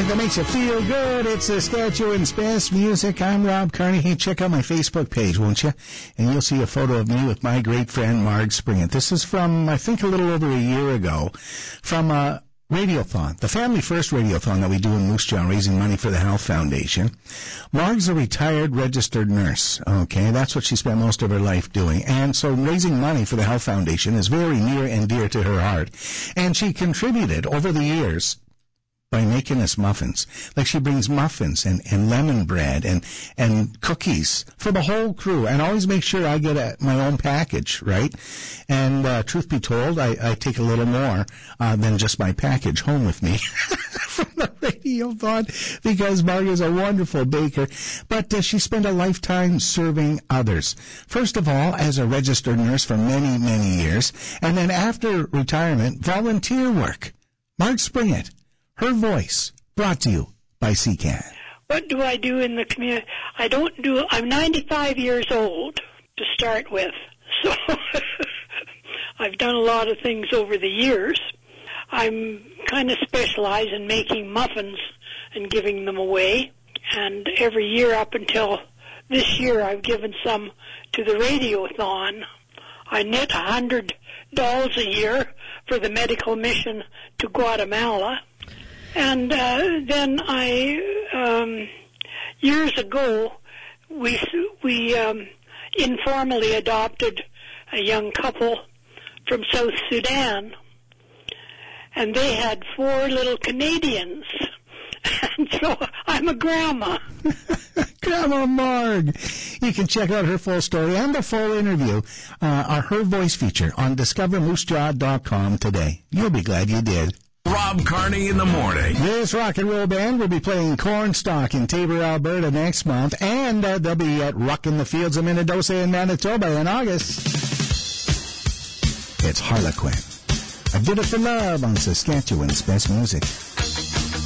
music that makes you feel good. It's Saskatchewan's best music. I'm Rob Carnegie. Check out my Facebook page, won't you? And you'll see a photo of me with my great friend Marg Springett. This is from, I think, a little over a year ago, from a Radiothon, the Family First Radiothon that we do in Moose Jaw, raising money for the Health Foundation. Marg's a retired registered nurse, okay? That's what she spent most of her life doing. And so raising money for the Health Foundation is very near and dear to her heart. And she contributed over the years by making us muffins. Like she brings muffins and lemon bread and cookies for the whole crew, and always make sure I get my own package, right? And truth be told, I take a little more than just my package home with me from the Radiothon, because Marg is a wonderful baker. But she spent a lifetime serving others. First of all, as a registered nurse for many, many years, and then after retirement, volunteer work. Marg Springett. Her voice, brought to you by CCAN. What do I do in the community? I'm 95 years old to start with, so I've done a lot of things over the years. I'm kind of specialized in making muffins and giving them away, and every year up until this year I've given some to the Radiothon. I knit $100 a year for the medical mission to Guatemala. And then years ago, we informally adopted a young couple from South Sudan, and they had 4 little Canadians. And so I'm a grandma. Grandma Marg. You can check out her full story and the full interview, her voice feature on discovermoosejaw.com today. You'll be glad you did. Rob Carney in the morning. This rock and roll band will be playing Cornstalk in Taber, Alberta next month, and they'll be at Rock in the Fields of Minnedosa in Manitoba in August. It's Harlequin. I Did It for Love on Saskatchewan's best music.